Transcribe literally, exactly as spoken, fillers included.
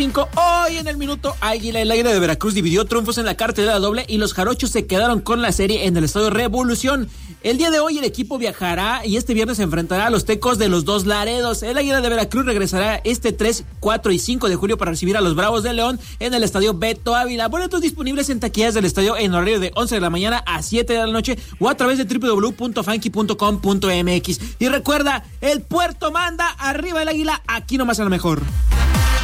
Hoy en el Minuto Águila, el Águila de Veracruz dividió triunfos en la cartelera doble y los jarochos se quedaron con la serie en el Estadio Revolución. El día de hoy el equipo viajará y este viernes se enfrentará a los Tecos de los Dos Laredos. El Águila de Veracruz regresará este tres, cuatro y cinco de julio para recibir a los Bravos de León en el Estadio Beto Ávila. Boletos disponibles en taquillas del estadio en horario de once de la mañana a siete de la noche o a través de doble u doble u doble u punto funky punto com punto m x. Y recuerda, el puerto manda, arriba el Águila, aquí nomás a lo mejor.